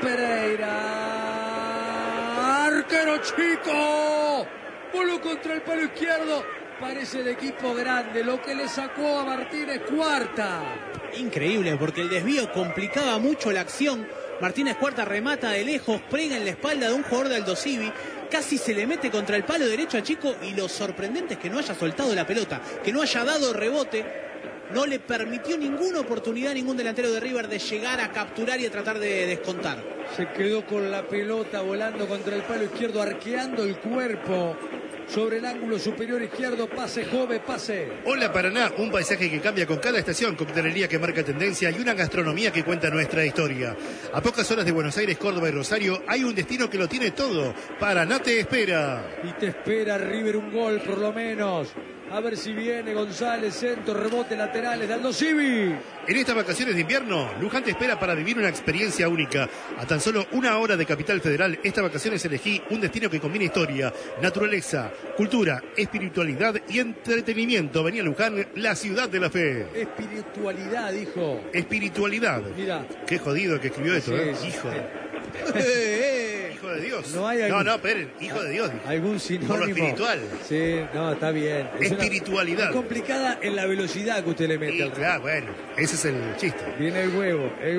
Pereira. Arquero Chico. Voló contra el palo izquierdo. Parece de equipo grande. Lo que le sacó a Martínez, cuarta. Increíble, porque el desvío complicaba mucho la acción. Martínez Cuarta remata de lejos, prega en la espalda de un jugador de Aldo Civi, casi se le mete contra el palo derecho a Chico y lo sorprendente es que no haya soltado la pelota, que no haya dado rebote, no le permitió ninguna oportunidad a ningún delantero de River de llegar a capturar y a tratar de descontar. Se quedó con la pelota volando contra el palo izquierdo, arqueando el cuerpo sobre el ángulo superior izquierdo. Pase, Jove, pase. Hola Paraná, un paisaje que cambia con cada estación, coctelería que marca tendencia y una gastronomía que cuenta nuestra historia. A pocas horas de Buenos Aires, Córdoba y Rosario hay un destino que lo tiene todo. Paraná te espera. Y te espera River un gol por lo menos. A ver si viene González, centro, rebote laterales de Aldo Civi. En estas vacaciones de invierno, Luján te espera para vivir una experiencia única. A tan solo una hora de Capital Federal, estas vacaciones elegí un destino que combina historia, naturaleza, cultura, espiritualidad y entretenimiento. Vení a Luján, la ciudad de la fe. Espiritualidad, dijo. Espiritualidad. Mira. Qué jodido que escribió esto, Sí, ¿eh? sí, Hijo. sí. Hijo de Dios. No hay algún... No, no, esperen. Hijo de Dios. Algún sinónimo. Por lo espiritual. Sí, no, está bien. Es Espiritualidad. una... es complicada en la velocidad que usted le mete. Sí, al... claro, bueno. Ese es el chiste. Viene el huevo. El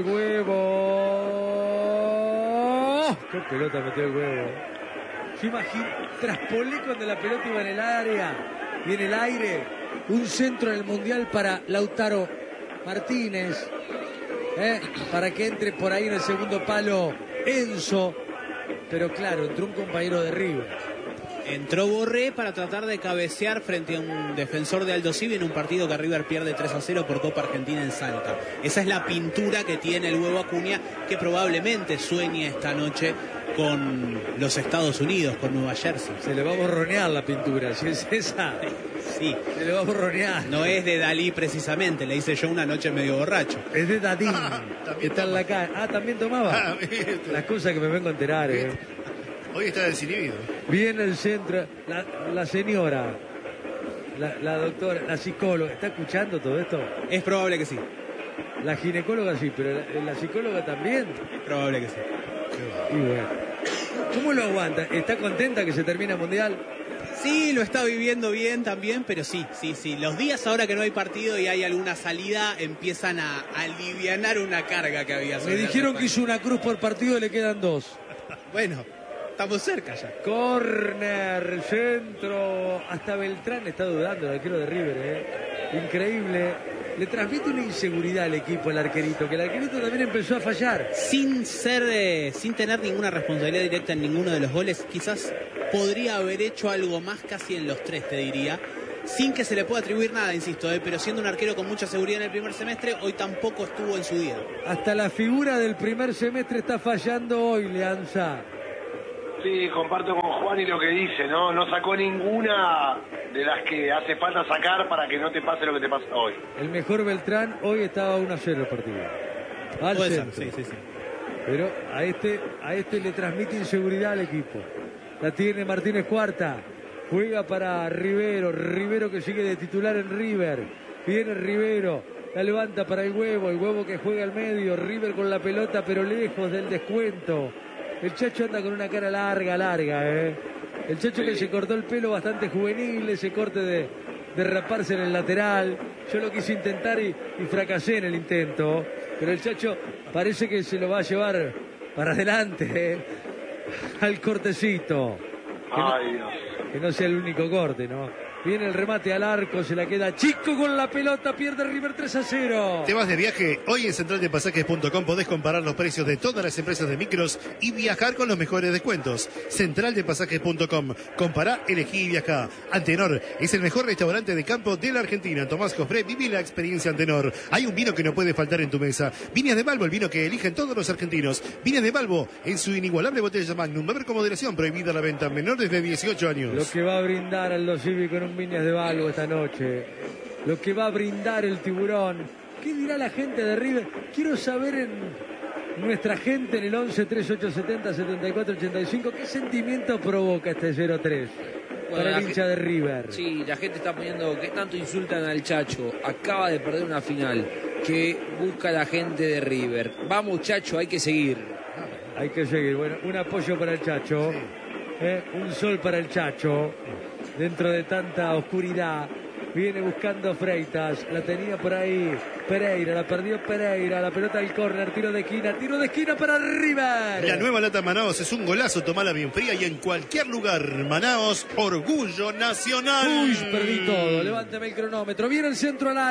huevo. Qué pelota metió el huevo. Se imagina. Traspolé cuando la pelota iba en el área. Y en el aire. Un centro en el Mundial para Lautaro Martínez. ¿Eh? Para que entre por ahí en el segundo palo Enzo. Pero claro, entró un compañero de River. Entró Borré para tratar de cabecear frente a un defensor de Aldo Civi en un partido que River pierde tres a cero por Copa Argentina en Salta. Esa es la pintura que tiene el huevo Acuña, que probablemente sueñe esta noche con los Estados Unidos, con Nueva Jersey. Se le va a borronear la pintura, si es esa. Sí. Se le va a borronear. No es de Dalí precisamente, le hice yo una noche medio borracho. Es de Dadín, que está en la calle. Ah, ¿también tomaba? Ah, Las cosas que me vengo a enterar, eh. Hoy está desinhibido. Viene el centro, la, la señora, la, la doctora, la psicóloga, ¿está escuchando todo esto? Es probable que sí. La ginecóloga sí, pero la, la psicóloga también. Es probable que sí. Y bueno, ¿cómo lo aguanta? ¿Está contenta que se termine el Mundial? Sí, lo está viviendo bien también, pero sí, sí, sí. Los días ahora que no hay partido y hay alguna salida empiezan a alivianar una carga que había. Me dijeron que hizo una cruz por partido y le quedan dos. Bueno, estamos cerca ya. Corner, centro. Hasta Beltrán está dudando, el arquero de River, ¿eh? Increíble. le transmite una inseguridad al equipo, el arquerito, que el arquerito también empezó a fallar. Sin ser, eh, sin tener ninguna responsabilidad directa en ninguno de los goles, quizás podría haber hecho algo más casi en los tres, te diría. Sin que se le pueda atribuir nada, insisto, eh, pero siendo un arquero con mucha seguridad en el primer semestre, hoy tampoco estuvo en su día. Hasta la figura del primer semestre está fallando hoy, Leanza. Sí, comparto con Juan y lo que dice, ¿no? No sacó ninguna de las que hace falta sacar para que no te pase lo que te pasa hoy. El mejor Beltrán hoy estaba uno a cero el partido. Al Puede centro. ser, sí, sí, sí. Pero a este, a este le transmite inseguridad al equipo. La tiene Martínez Cuarta. Juega para Rivero. Rivero que sigue de titular en River. Viene Rivero. La levanta para el Huevo. El Huevo que juega al medio. River con la pelota pero lejos del descuento. El Chacho anda con una cara larga, larga, ¿eh? El Chacho que se cortó el pelo bastante juvenil, ese corte de, de raparse en el lateral. Yo lo quise intentar y, y fracasé en el intento. Pero el Chacho parece que se lo va a llevar para adelante, ¿eh? Al cortecito. Que no, Ay, Dios. que no sea el único corte, ¿no? Viene el remate al arco, se la queda Chico con la pelota, pierde River tres a cero. ¿Te vas de viaje? Hoy en central de pasajes punto com podés comparar los precios de todas las empresas de micros y viajar con los mejores descuentos. central de pasajes punto com. Compará, elegí y viajá. Antenor es el mejor restaurante de campo de la Argentina. Tomás Jofré, viví la experiencia Antenor. Hay un vino que no puede faltar en tu mesa. Viñas de Balbo, el vino que eligen todos los argentinos. Viñas de Balbo en su inigualable botella Magnum. Beber con moderación, prohibida la venta. Menores de dieciocho años. Lo que va a brindar Aldo Civi con un Viñas de Balbo esta noche. Lo que va a brindar el Tiburón. ¿Qué dirá la gente de River? Quiero saber en nuestra gente en el once, treinta y ocho, setenta, setenta y cuatro, ochenta y cinco, ¿qué sentimiento provoca este cero tres? Bueno, para el la hincha de River. Sí, la gente está poniendo que tanto insultan al Chacho. Acaba de perder una final que busca la gente de River. Vamos, Chacho, hay que seguir. Hay que seguir. Bueno, un apoyo para el Chacho. Eh, un sol para el Chacho. Dentro de tanta oscuridad. Viene buscando Freitas. La tenía por ahí Pereira. La perdió Pereira. La pelota al córner. Tiro de esquina. Tiro de esquina para River. La nueva lata Manaos es un golazo. Tomala bien fría y en cualquier lugar. Manaos, orgullo nacional. Uy, perdí todo. Levántame el cronómetro. Viene el centro al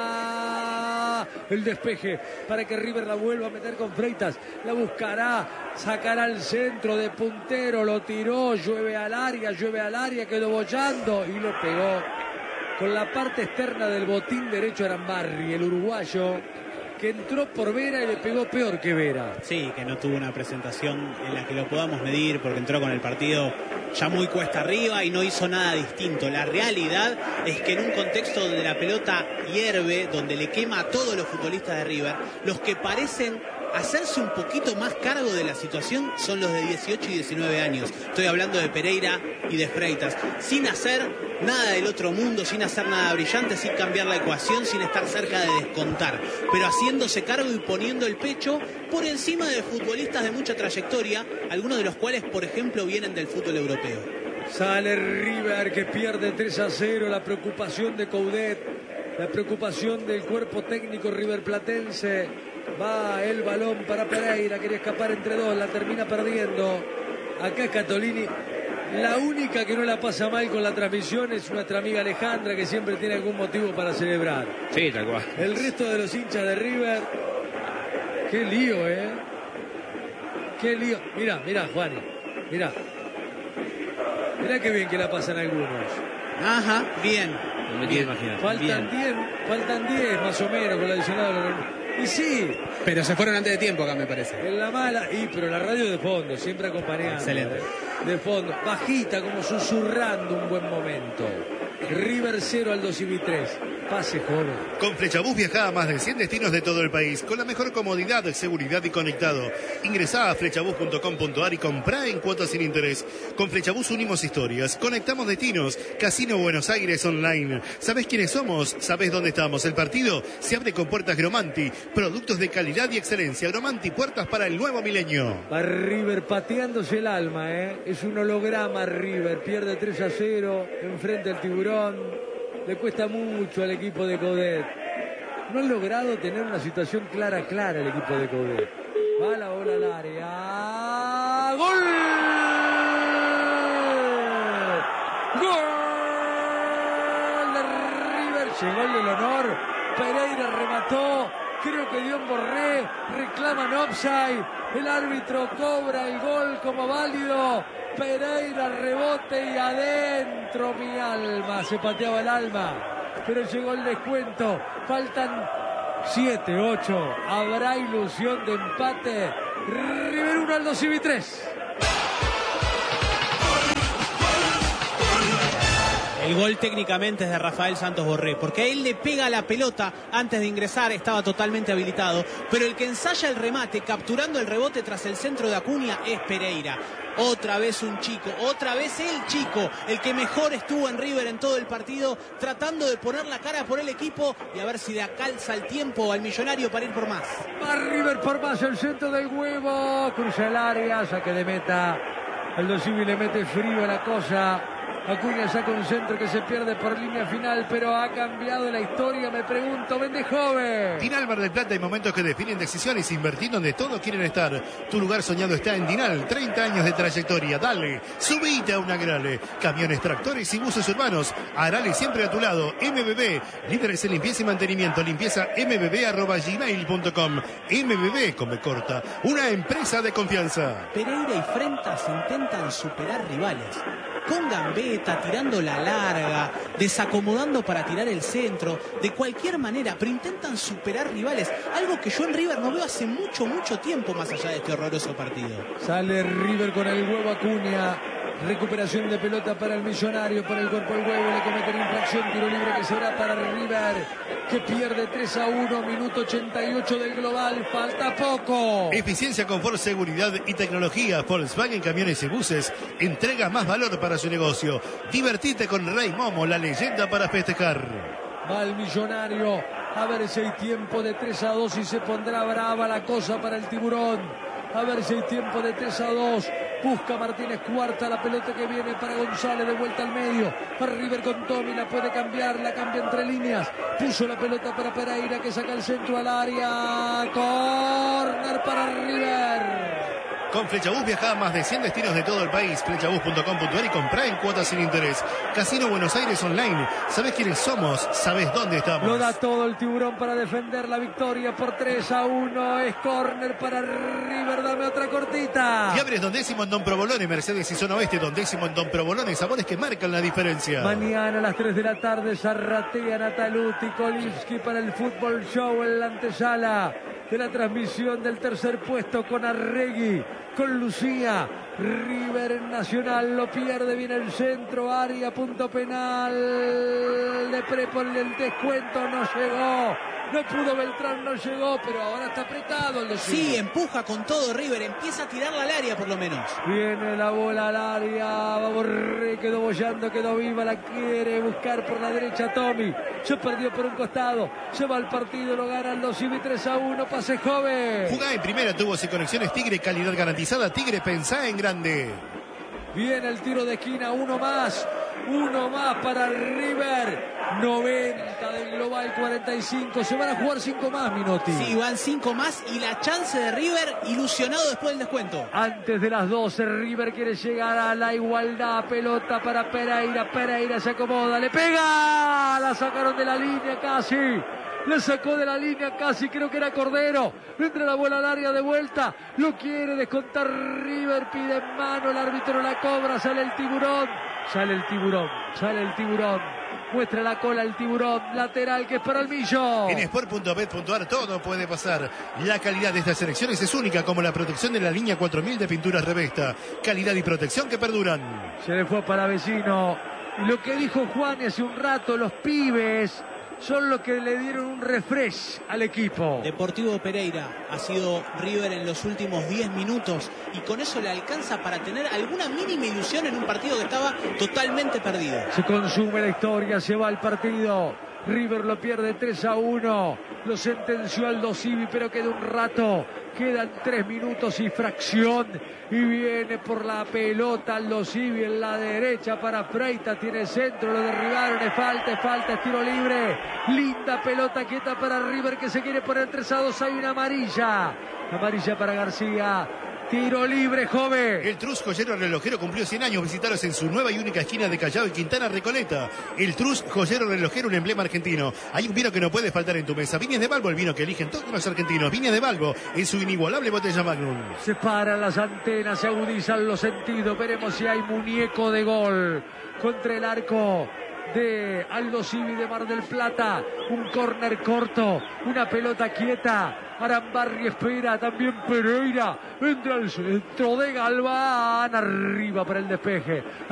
área. El despeje para que River la vuelva a meter con Freitas. La buscará. Sacará al centro de puntero. Lo tiró. Llueve al área. Llueve al área. Quedó bollando y le pegó con la parte externa del botín derecho a Arambarri, el uruguayo, que entró por Vera y le pegó peor que Vera. Sí, que no tuvo una presentación en la que lo podamos medir porque entró con el partido ya muy cuesta arriba y no hizo nada distinto. La realidad es que en un contexto donde la pelota hierve, donde le quema a todos los futbolistas de River, los que parecen hacerse un poquito más cargo de la situación son los de dieciocho y diecinueve años. Estoy hablando de Pereira y de Freitas. Sin hacer nada del otro mundo, sin hacer nada brillante, sin cambiar la ecuación, sin estar cerca de descontar. Pero haciéndose cargo y poniendo el pecho por encima de futbolistas de mucha trayectoria, algunos de los cuales, por ejemplo, vienen del fútbol europeo. Sale River que pierde tres a cero. La preocupación de Coudet, la preocupación del cuerpo técnico riverplatense. Va el balón para Pereira, quería escapar entre dos, la termina perdiendo. Acá Catolini, la única que no la pasa mal con la transmisión es nuestra amiga Alejandra, que siempre tiene algún motivo para celebrar. Sí, tal cual. El resto de los hinchas de River, qué lío, ¿eh? Qué lío. Mira, mira, Juani, mira. Mira qué bien que la pasan algunos. Ajá, bien. No me quiero imaginar. Faltan diez, faltan diez más o menos con la adicional. Y sí. Pero se fueron antes de tiempo acá, me parece. En la mala, y pero la radio de fondo, siempre acompañando. Excelente. De fondo, bajita, como susurrando un buen momento. River cero al dos y tres. Pase joven. Con Flechabús viajá a más de cien destinos de todo el país, con la mejor comodidad, seguridad y conectado. Ingresá a flechabús punto com punto ar y comprá en cuotas sin interés. Con Flechabús unimos historias, conectamos destinos. Casino Buenos Aires Online. ¿Sabés quiénes somos? ¿Sabés dónde estamos? El partido se abre con puertas Gromanti. Productos de calidad y excelencia. Gromanti, puertas para el nuevo milenio. Va River pateándose el alma, ¿eh? Es un holograma River. Pierde tres a cero. Enfrente al Tiburón. Le cuesta mucho al equipo de Coudet. No han logrado tener una situación clara, clara el equipo de Coudet. Va la bola al área. ¡Gol! ¡Gol de River! Llegó el del honor. Pereira levantó, creo que Dion Borré, reclaman offside, el árbitro cobra el gol como válido, Pereira rebote y adentro mi alma, se pateaba el alma, pero llegó el descuento, faltan siete, ocho, habrá ilusión de empate, River uno, Aldo Civi tres. El gol técnicamente es de Rafael Santos Borré, porque él le pega la pelota antes de ingresar, estaba totalmente habilitado, pero el que ensaya el remate, capturando el rebote tras el centro de Acuña, es Pereira. Otra vez un chico, otra vez el chico, el que mejor estuvo en River en todo el partido, tratando de poner la cara por el equipo y a ver si le acalza el tiempo al millonario para ir por más. Va River por más, el centro del huevo, cruza el área, saque de meta, Aldo Civi le mete frío a la cosa. Acuña saca un centro que se pierde por línea final, pero ha cambiado la historia, me pregunto, vende joven. Dinal Mar del Plata, hay momentos que definen decisiones, invertir donde todos quieren estar. Tu lugar soñado está en Dinal, treinta años de trayectoria, dale, subite a una Agrale. Camiones, tractores y buses urbanos, Agrale siempre a tu lado. M B B, líderes en limpieza y mantenimiento, limpieza m b b arroba gmail punto com. M B B, come corta, una empresa de confianza. Pereira y Frentas intentan superar rivales. Con gambeta, tirando la larga, desacomodando para tirar el centro, de cualquier manera, pero intentan superar rivales, algo que yo en River no veo hace mucho, mucho tiempo más allá de este horroroso partido. Sale River con el huevo Acuña, recuperación de pelota para el millonario, para el cuerpo del huevo, le cometen infracción, tiro libre que será para River, que pierde tres a uno, minuto ochenta y ocho del global, falta poco. Eficiencia, confort, seguridad y tecnología. Volkswagen Camiones y Buses entrega más valor para su negocio. Divertite con Rey Momo, la leyenda para festejar. Va el millonario, a ver si hay tiempo de tres a dos y se pondrá brava la cosa para el tiburón. A ver si hay tiempo de tres a dos. Busca Martínez Cuarta, la pelota que viene para González, de vuelta al medio. Para River con Tommy, la puede cambiar, la cambia entre líneas. Puso la pelota para Pereira, que saca el centro al área. Corner para River. Con Flechabús viaja a más de cien destinos de todo el país. Flechabús punto com punto a r y comprá en cuotas sin interés. Casino Buenos Aires Online. ¿Sabés quiénes somos? ¿Sabés dónde estamos? Lo da todo el tiburón para defender la victoria por tres a uno. Es córner para River. Dame otra cortita. Fiambres Don Décimo en Don Provolone, Mercedes y Zona Oeste. Don Décimo en Don Provolone. Sabores que marcan la diferencia. Mañana a las tres de la tarde, Zarratea, Nataluti, Kolinski para el Fútbol Show en la antesala de la transmisión del tercer puesto con Arregui, con Lucía. River Nacional lo pierde, viene el centro, área, punto penal de Prepo, el descuento no llegó, no pudo Beltrán, no llegó, pero ahora está apretado el descuento. Sí, empuja con todo River, empieza a tirarla al área por lo menos. Viene la bola al área, va Borré, quedó bollando, quedó viva, la quiere buscar por la derecha Tommy, se perdió por un costado, se va al partido, lo ganan los Civi tres a uno, pase joven. Jugá en primera, tubos y conexiones Tigre, calidad garantizada. Tigre, pensá en grande. Viene el tiro de esquina, uno más, uno más para River. noventa del global, cuarenta y cinco. Se van a jugar cinco más, Minotti. Sí, van cinco más y la chance de River ilusionado después del descuento. Antes de las doce, River quiere llegar a la igualdad. Pelota para Pereira. Pereira se acomoda, le pega. La sacaron de la línea casi. Le sacó de la línea casi, creo que era Cordero. Entra la bola al área de vuelta. Lo quiere descontar River. Pide en mano, el árbitro la cobra. Sale el tiburón. Sale el tiburón. Sale el tiburón. Muestra la cola el tiburón. Lateral que es para el Millo. En sport punto bet punto a r todo puede pasar. La calidad de estas selecciones es única, como la protección de la línea cuatro mil de pinturas Revesta. Calidad y protección que perduran. Se le fue para Vecino. Y lo que dijo Juan hace un rato, los pibes son los que le dieron un refresh al equipo. Deportivo Pereira ha sido River en los últimos diez minutos y con eso le alcanza para tener alguna mínima ilusión en un partido que estaba totalmente perdido. Se consume la historia, se va el partido. River lo pierde tres a uno. Lo sentenció Aldo Civi, pero queda un rato. Quedan tres minutos y fracción. Y viene por la pelota Aldo Civi en la derecha para Freitas. Tiene centro, lo derribaron. Es falta, es falta, es tiro libre. Linda pelota quieta para River que se quiere poner tres a dos. Hay una amarilla. Amarilla para García. Tiro libre, Jove. El Trus Joyero Relojero cumplió cien años. Visitaros en su nueva y única esquina de Callao y Quintana Recoleta. El Trus Joyero Relojero, un emblema argentino. Hay un vino que no puede faltar en tu mesa. Viñas de Balbo, el vino que eligen todos los argentinos. Viñas de Balbo, en su inigualable botella Magnum. Se paran las antenas, se agudizan los sentidos. Veremos si hay muñeco de gol contra el arco de Aldo Civi de Mar del Plata. Un córner corto, una pelota quieta. Arambarri espera, también Pereira. Entra al centro de Galván, arriba para el despeje.